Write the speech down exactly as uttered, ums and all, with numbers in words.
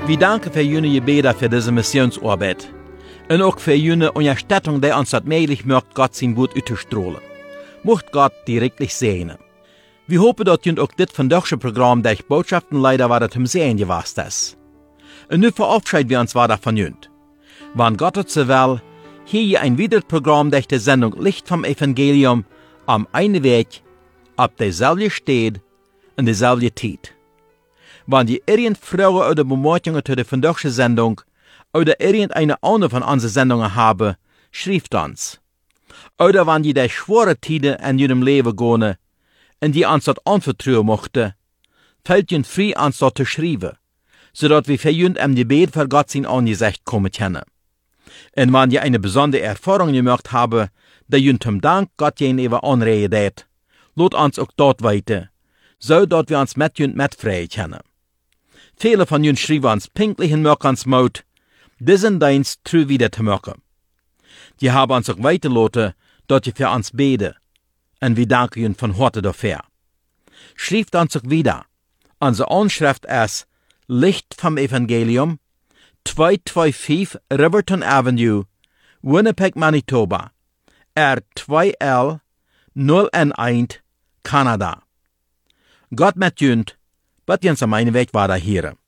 Wir danken für Ihre Gebete für diese Missionsarbeit. Und auch für Ihre Unterstützung, die uns das möglich macht, Gott sein Wort auszustrahlen. Mocht Gott die wirklich segnen. Wir hoffen, dass Ihnen auch das vandaagse Programm der Botschaften leider war, das im Sehen gewast ist. Und nun verabschieden wir uns weiter von Ihnen. Wann Gott es so will, hier ein weiteres Programm durch die Sendung Licht vom Evangelium am einen Weg, ab derselbe steht und derselbe Zeit. Wenn die irgend Fragen oder Bemerkungen zu der vandaagse Sendung oder irgendeine andere von unseren Sendungen haben, schreibt uns. Oder wenn die der schwere Tiden in ihrem Leben gehen, und die uns das anvertrauen möchten, fällt ihnen frei, uns das zu schreiben, sodass wir für ihnen im Gebet für Gott sein Angesicht kommen können. Und wenn die eine besondere Erfahrung gemacht haben, die ihnen zum Dank Gott gegenüber anregen wird, lot uns auch dort weiter, so dass wir uns mit ihnen mitfreien können. Viele von ihnen schreiben uns pinklich und machen uns Mut, diesen Dienst treu wieder zu machen. Die haben uns auch weitergelassen, dass sie für uns beten, und wir danken ihnen von Herzen dafür. Schreibt uns auch wieder. Unsere Anschrift ist Licht vom Evangelium, zweihunderfünfundzweißig Riverton Avenue, Winnipeg, Manitoba, R zwei L null eins, Kanada. Gott mit Ihnen, wird uns am einen Weg weiter hören.